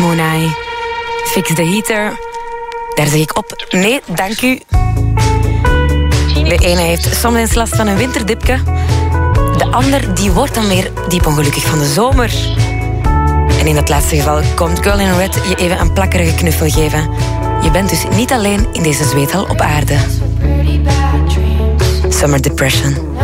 Mooneye. Fix the heater. Daar zeg ik op. Nee, dank u. De ene heeft soms eens last van een winterdipje. De ander die wordt dan weer diep ongelukkig van de zomer. En in dat laatste geval komt Girl in Red je even een plakkerige knuffel geven. Je bent dus niet alleen in deze zweethal op aarde. Summer Depression.